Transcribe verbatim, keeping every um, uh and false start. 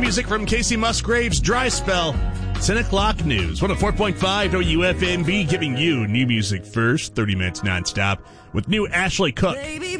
music from Casey Musgrave's Dry Spell. ten o'clock news. one oh four point five W F M B giving you new music first. thirty minutes nonstop with new Ashley Cook.